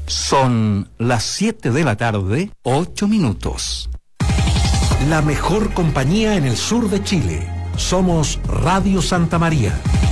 Son las 7 de la tarde, 8 minutos. La mejor compañía en el sur de Chile. Somos Radio Santa María.